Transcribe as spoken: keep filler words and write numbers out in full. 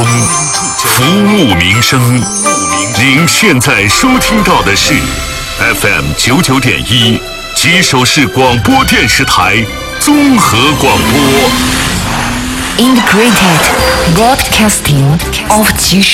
服务民生。您现在收听到的是 F M 九九点一吉首市广播电视台综合广播。 Integrated Broadcasting of 吉首